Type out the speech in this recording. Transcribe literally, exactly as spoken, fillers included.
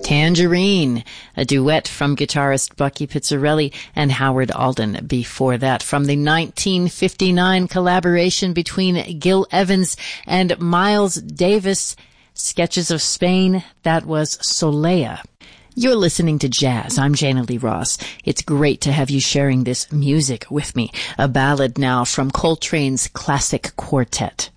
Tangerine, a duet from guitarist Bucky Pizzarelli and Howard Alden. Before that, from the nineteen fifty-nine collaboration between Gil Evans and Miles Davis, Sketches of Spain, that was Solea. You're listening to Jazz. I'm Jana Lee Ross. It's great to have you sharing this music with me. A ballad now from Coltrane's Classic Quartet.